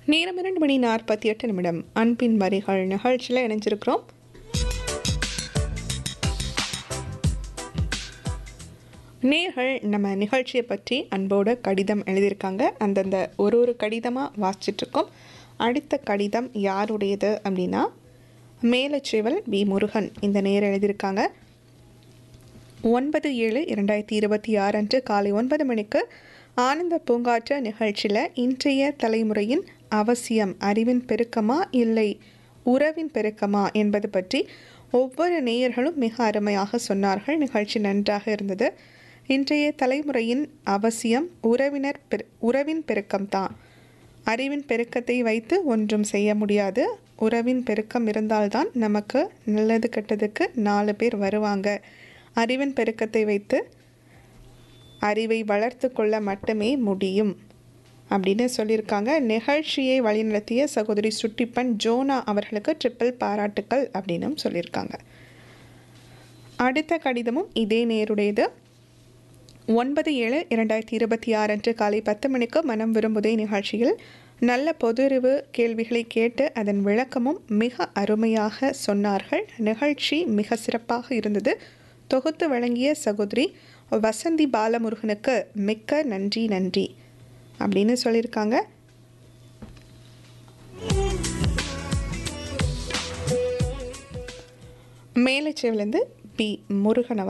நேரம் 2:48 அன்பின் வரிகள் நிகழ்ச்சியில் இணைஞ்சிருக்கிறோம். நேர்கள் நம்ம நிகழ்ச்சியை பற்றி அன்போட கடிதம் எழுதியிருக்காங்க. அந்தந்த ஒரு கடிதமாக வாசிச்சிட்ருக்கோம். அடுத்த கடிதம் யாருடையது அப்படின்னா மேலச்சேவல் வி முருகன் இந்த நேரம் எழுதியிருக்காங்க. 9/7/2026 அன்று காலை 9 மணிக்கு ஆனந்த பூங்காற்று நிகழ்ச்சியில் இன்றைய தலைமுறையின் அவசியம் அறிவின் பெருக்கமா இல்லை உறவின் பெருக்கமா என்பது பற்றி ஒவ்வொரு நேயர்களும் மிக அருமையாக சொன்னார்கள். நிகழ்ச்சி நன்றாக இருந்தது. இன்றைய தலைமுறையின் அவசியம் உறவின் பெருக்கம்தான். அறிவின் பெருக்கத்தை வைத்து ஒன்றும் செய்ய முடியாது. உறவின் பெருக்கம் இருந்தால்தான் நமக்கு நல்லது கெட்டதுக்கு 4 பேர் வருவாங்க. அறிவின் பெருக்கத்தை வைத்து அறிவை வளர்த்து கொள்ள மட்டுமே முடியும் அப்படின்னு சொல்லியிருக்காங்க. நிகழ்ச்சியை வழிநடத்திய சகோதரி சுட்டிப்பன் ஜோனா அவர்களுக்கு ட்ரிப்பிள் பாராட்டுக்கள் அப்படின்னு சொல்லியிருக்காங்க. அடுத்த கடிதமும் இதே நேருடையது. 9/7/2026 அன்று காலை 10 மணிக்கு மனம் விரும்புதே நிகழ்ச்சியில் நல்ல பொதுறிவு கேள்விகளை கேட்டு அதன் விளக்கமும் மிக அருமையாக சொன்னார்கள். நிகழ்ச்சி மிக சிறப்பாக இருந்தது. தொகுத்து வழங்கிய சகோதரி வசந்தி பாலமுருகனுக்கு மிக்க நன்றி அப்படின்னு சொல்லியிருக்காங்க. மேலச்சேவிலேருந்து பி முருகன்